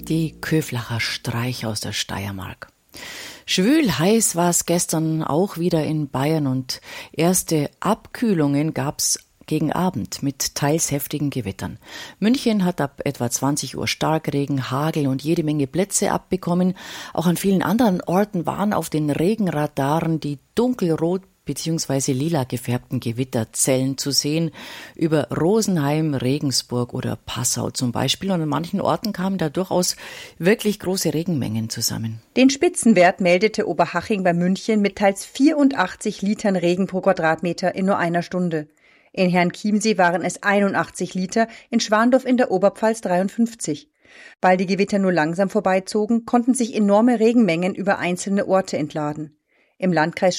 Die Köflacher Streich aus der Steiermark. Schwül heiß war es gestern auch wieder in Bayern und erste Abkühlungen gab's gegen Abend mit teils heftigen Gewittern. München hat ab etwa 20 Uhr Starkregen, Hagel und jede Menge Blitze abbekommen. Auch an vielen anderen Orten waren auf den Regenradaren die dunkelrot bzw. lila gefärbten Gewitterzellen zu sehen, über Rosenheim, Regensburg oder Passau zum Beispiel. Und an manchen Orten kamen da durchaus wirklich große Regenmengen zusammen. Den Spitzenwert meldete Oberhaching bei München mit teils 84 Litern Regen pro Quadratmeter in nur einer Stunde. In Herrenchiemsee waren es 81 Liter, in Schwandorf in der Oberpfalz 53. Weil die Gewitter nur langsam vorbeizogen, konnten sich enorme Regenmengen über einzelne Orte entladen. Im Landkreis